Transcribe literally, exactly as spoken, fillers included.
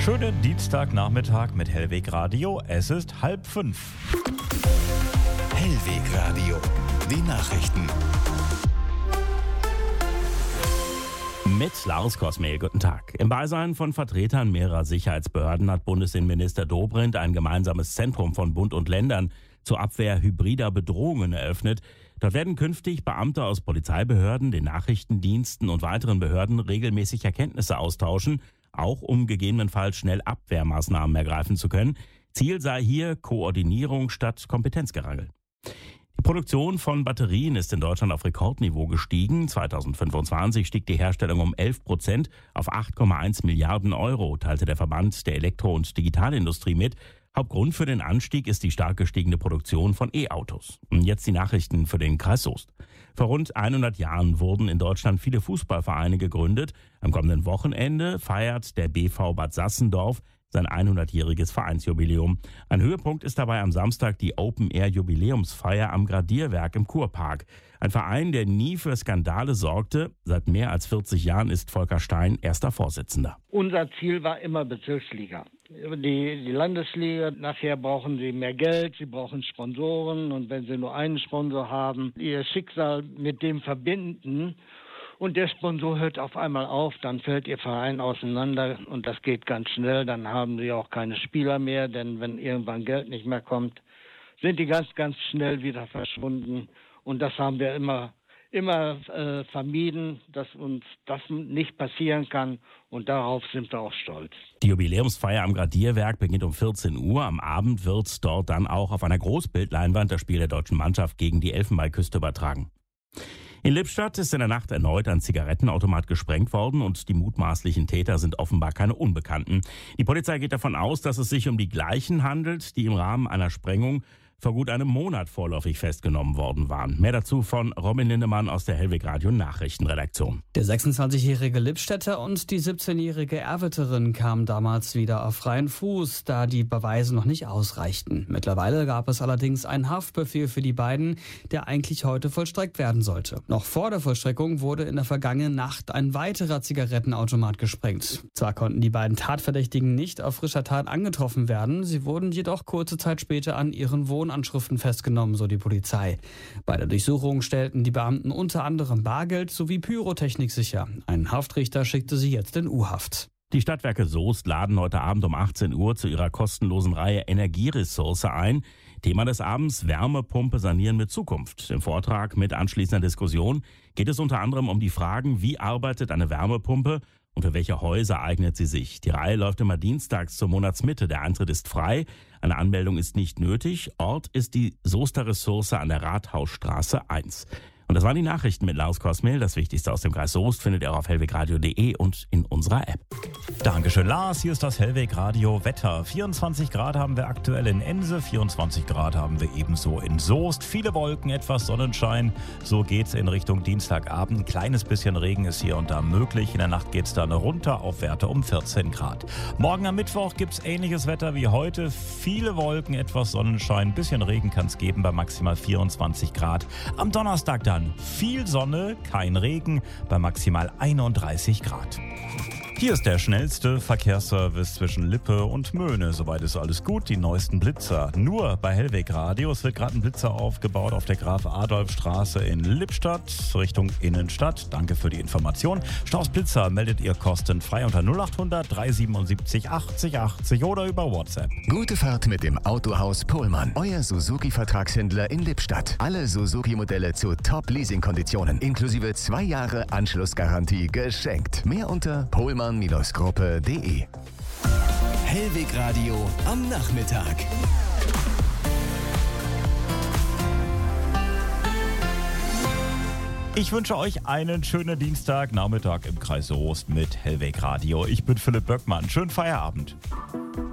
Schönen Dienstagnachmittag mit Hellweg Radio. Es ist halb fünf. Hellweg Radio, die Nachrichten. Mit Lars Kosmehl, guten Tag. Im Beisein von Vertretern mehrerer Sicherheitsbehörden hat Bundesinnenminister Dobrindt ein gemeinsames Zentrum von Bund und Ländern zur Abwehr hybrider Bedrohungen eröffnet. Dort werden künftig Beamte aus Polizeibehörden, den Nachrichtendiensten und weiteren Behörden regelmäßig Erkenntnisse austauschen, auch um gegebenenfalls schnell Abwehrmaßnahmen ergreifen zu können. Ziel sei hier Koordinierung statt Kompetenzgerangel. Die Produktion von Batterien ist in Deutschland auf Rekordniveau gestiegen. zweitausendfünfundzwanzig stieg die Herstellung um elf Prozent auf acht Komma eins Milliarden Euro, teilte der Verband der Elektro- und Digitalindustrie mit. Hauptgrund für den Anstieg ist die stark gestiegene Produktion von E-Autos. Und jetzt die Nachrichten für den Kreis Soest. Vor rund hundert Jahren wurden in Deutschland viele Fußballvereine gegründet. Am kommenden Wochenende feiert der B V Bad Sassendorf sein hundertjähriges Vereinsjubiläum. Ein Höhepunkt ist dabei am Samstag die Open-Air-Jubiläumsfeier am Gradierwerk im Kurpark. Ein Verein, der nie für Skandale sorgte. Seit mehr als vierzig Jahren ist Volker Stein erster Vorsitzender. Unser Ziel war immer Bezirksliga. Die, die Landesliga, nachher brauchen sie mehr Geld, sie brauchen Sponsoren. Und wenn sie nur einen Sponsor haben, ihr Schicksal mit dem verbinden, und der Sponsor hört auf einmal auf, dann fällt ihr Verein auseinander und das geht ganz schnell. Dann haben sie auch keine Spieler mehr, denn wenn irgendwann Geld nicht mehr kommt, sind die ganz, ganz schnell wieder verschwunden. Und das haben wir immer, immer äh, vermieden, dass uns das nicht passieren kann. Und darauf sind wir auch stolz. Die Jubiläumsfeier am Gradierwerk beginnt um vierzehn Uhr. Am Abend wird dort dann auch auf einer Großbildleinwand das Spiel der deutschen Mannschaft gegen die Elfenbeinküste übertragen. In Lippstadt ist in der Nacht erneut ein Zigarettenautomat gesprengt worden und die mutmaßlichen Täter sind offenbar keine Unbekannten. Die Polizei geht davon aus, dass es sich um die gleichen handelt, die im Rahmen einer Sprengung vor gut einem Monat vorläufig festgenommen worden waren. Mehr dazu von Robin Lindemann aus der Hellweg Radio Nachrichtenredaktion. Der sechsundzwanzigjährige Lippstädter und die siebzehnjährige Erwitterin kamen damals wieder auf freien Fuß, da die Beweise noch nicht ausreichten. Mittlerweile gab es allerdings einen Haftbefehl für die beiden, der eigentlich heute vollstreckt werden sollte. Noch vor der Vollstreckung wurde in der vergangenen Nacht ein weiterer Zigarettenautomat gesprengt. Zwar konnten die beiden Tatverdächtigen nicht auf frischer Tat angetroffen werden, sie wurden jedoch kurze Zeit später an ihren Wohnanschriften festgenommen, so die Polizei. Bei der Durchsuchung stellten die Beamten unter anderem Bargeld sowie Pyrotechnik sicher. Ein Haftrichter schickte sie jetzt in U-Haft. Die Stadtwerke Soest laden heute Abend um achtzehn Uhr zu ihrer kostenlosen Reihe Energieressource ein. Thema des Abends: Wärmepumpe sanieren mit Zukunft. Im Vortrag mit anschließender Diskussion geht es unter anderem um die Fragen, wie arbeitet eine Wärmepumpe und für welche Häuser eignet sie sich. Die Reihe läuft immer dienstags zur Monatsmitte. Der Eintritt ist frei. Eine Anmeldung ist nicht nötig. Ort ist die Soester Ressource an der Rathausstraße eins. Und das waren die Nachrichten mit Lars Kosmehl. Das Wichtigste aus dem Kreis Soest findet ihr auf hellwegradio punkt de und in unserer App. Dankeschön, Lars. Hier ist das Hellweg Radio Wetter. vierundzwanzig Grad haben wir aktuell in Ense, vierundzwanzig Grad haben wir ebenso in Soest. Viele Wolken, etwas Sonnenschein. So geht's in Richtung Dienstagabend. Ein kleines bisschen Regen ist hier und da möglich. In der Nacht geht's dann runter auf Werte um vierzehn Grad. Morgen am Mittwoch gibt's ähnliches Wetter wie heute. Viele Wolken, etwas Sonnenschein. Ein bisschen Regen kann es geben bei maximal vierundzwanzig Grad. Am Donnerstag dann viel Sonne, kein Regen bei maximal einunddreißig Grad. Hier ist der schnellste Verkehrsservice zwischen Lippe und Möhne. Soweit ist alles gut. Die neuesten Blitzer nur bei Hellweg Radio. Es wird gerade ein Blitzer aufgebaut auf der Graf-Adolf-Straße in Lippstadt Richtung Innenstadt. Danke für die Information. Staus Blitzer meldet ihr kostenfrei unter null acht hundert dreihundertsiebenundsiebzig achtzig achtzig oder über WhatsApp. Gute Fahrt mit dem Autohaus Pohlmann. Euer Suzuki-Vertragshändler in Lippstadt. Alle Suzuki-Modelle zu Top-Leasing-Konditionen. Inklusive zwei Jahre Anschlussgarantie geschenkt. Mehr unter pohlmann Gruppe punkt de. Hellweg Radio am Nachmittag. Ich wünsche euch einen schönen Dienstagnachmittag im Kreis Soest mit Hellweg Radio. Ich bin Philipp Böckmann. Schönen Feierabend.